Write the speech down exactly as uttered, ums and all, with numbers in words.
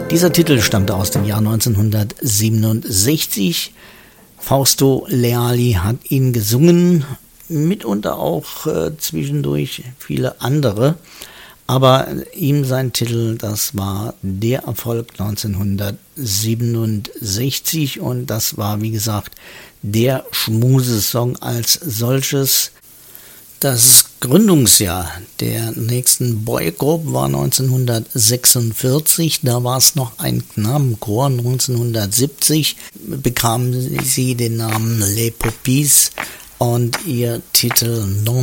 Dieser Titel stammte aus dem Jahr neunzehnhundertsiebenundsechzig. Fausto Leali hat ihn gesungen, mitunter auch äh, zwischendurch viele andere. Aber ihm sein Titel, das war der Erfolg neunzehnhundertsiebenundsechzig und das war, wie gesagt, der Schmusesong als solches. Das Gründungsjahr der nächsten Boygroup war neunzehnhundertsechsundvierzig, da war es noch ein Knabenchor. neunzehnhundertsiebzig bekamen sie den Namen Les Poppies und ihr Titel Non